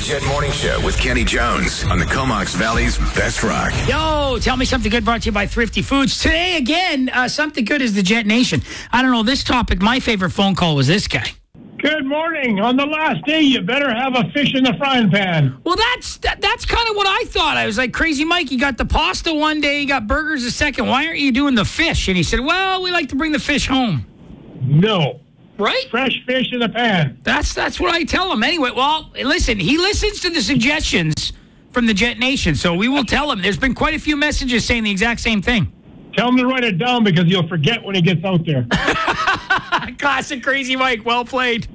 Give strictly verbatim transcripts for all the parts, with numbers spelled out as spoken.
Jet Morning Show with Kenny Jones on the Comox Valley's Best Rock. Yo, tell me something good brought to you by Thrifty Foods. Today, again, uh, something good is the Jet Nation. I don't know, this topic, my favorite phone call was this guy. Good morning. On the last day, you better have a fish in the frying pan. Well, that's that, that's kind of what I thought. I was like, Crazy Mike, you got the pasta one day, you got burgers the second. Why aren't you doing the fish? And he said, well, we like to bring the fish home. No. Right? Fresh fish in the pan. That's that's what I tell him. Anyway, well, listen, he listens to the suggestions from the Jet Nation, so we will tell him. There's been quite a few messages saying the exact same thing. Tell him to write it down because he'll forget when he gets out there. Classic Crazy Mike. Well played.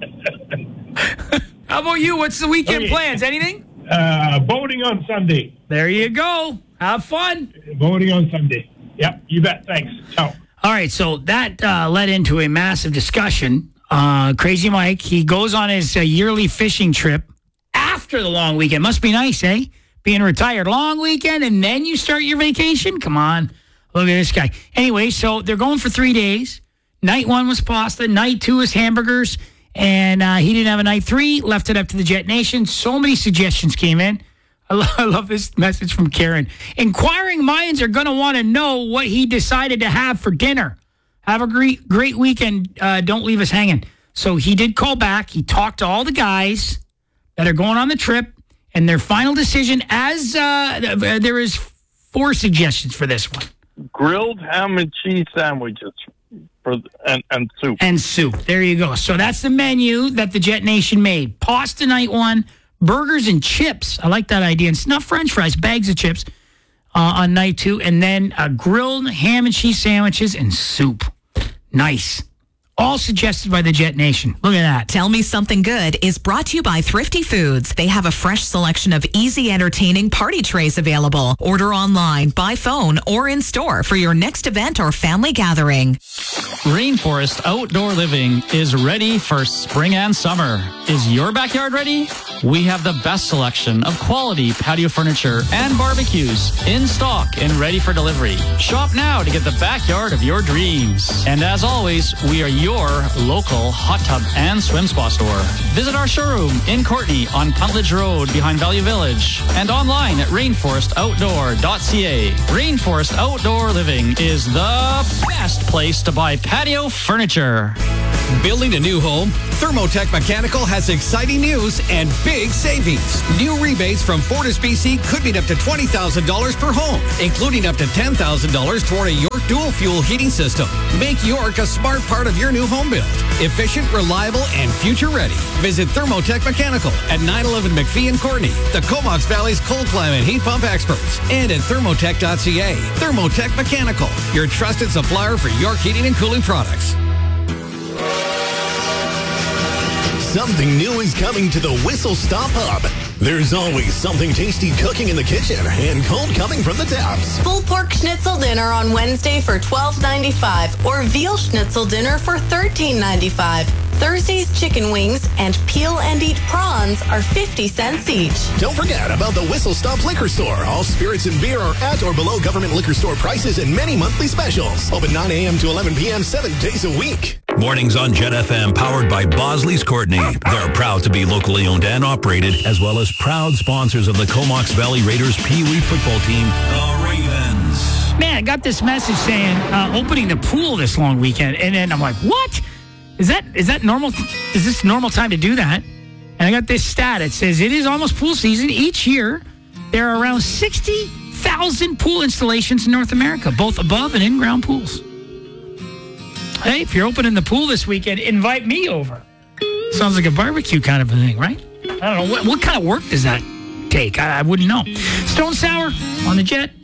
How about you? What's the weekend Okay. plans? Anything? Uh, boating on Sunday. There you go. Have fun. Boating on Sunday. Yep, you bet. Thanks. Ciao. All right, so that uh, led into a massive discussion. Uh, Crazy Mike, he goes on his uh, yearly fishing trip after the long weekend. Must be nice, eh? Being retired. Long weekend, and then you start your vacation? Come on. Look at this guy. Anyway, so they're going for three days. Night one was pasta. Night two was hamburgers. And uh, he didn't have a night three. Left it up to the Jet Nation. So many suggestions came in. I, lo- I love this message from Karen. Inquiring minds are going to want to know what he decided to have for dinner. Have a great, great weekend. Uh, don't leave us hanging. So he did call back. He talked to all the guys that are going on the trip. And their final decision, as uh, there is four suggestions for this one. Grilled ham and cheese sandwiches for and, and soup. And soup. There you go. So that's the menu that the Jet Nation made. Pasta night one, burgers and chips. I like that idea. And it's not French fries, bags of chips uh, on night two. And then uh, grilled ham and cheese sandwiches and soup. Nice. All suggested by the Jet Nation. Look at that. Tell Me Something Good is brought to you by Thrifty Foods. They have a fresh selection of easy, entertaining party trays available. Order online, by phone, or in store for your next event or family gathering. Rainforest Outdoor Living is ready for spring and summer. Is your backyard ready? We have the best selection of quality patio furniture and barbecues in stock and ready for delivery. Shop now to get the backyard of your dreams. And as always, we are your local hot tub and swim spa store. Visit our showroom in Courtenay on Puntledge Road behind Value Village and online at rainforest outdoor dot c a. Rainforest Outdoor Living is the best place to buy patio furniture. Building a new home? Thermotech Mechanical has exciting news and big savings. New rebates from Fortis B C could mean up to twenty thousand dollars per home, including up to ten thousand dollars toward a York dual fuel heating system. Make York a smart part of your new home build. Efficient, reliable, and future ready. Visit Thermotech Mechanical at nine eleven McPhee in Courtenay, the Comox Valley's cold climate heat pump experts, and at thermotech dot c a. Thermotech Mechanical, your trusted supplier for York heating and cooling products. Something new is coming to the Whistle Stop Hub. There's always something tasty cooking in the kitchen and cold coming from the taps. Full pork schnitzel dinner on Wednesday for twelve ninety-five or veal schnitzel dinner for thirteen ninety-five. Thursday's chicken wings and peel and eat prawns are fifty cents each. Don't forget about the Whistle Stop Liquor Store. All spirits and beer are at or below government liquor store prices and many monthly specials. Open nine a.m. to eleven p.m. seven days a week. Mornings on Jet F M, powered by Bosley's Courtenay. They're proud to be locally owned and operated, as well as proud sponsors of the Comox Valley Raiders Pee Wee football team, the Ravens. Man, I got this message saying uh, opening the pool this long weekend. And then I'm like, what? Is that is that normal? Is this normal time to do that? And I got this stat. It says it is almost pool season. Each year, there are around sixty thousand pool installations in North America, both above and in-ground pools. Hey, if you're opening the pool this weekend, invite me over. Sounds like a barbecue kind of a thing, right? I don't know. What, what kind of work does that take? I, I wouldn't know. Stone Sour on the Jet.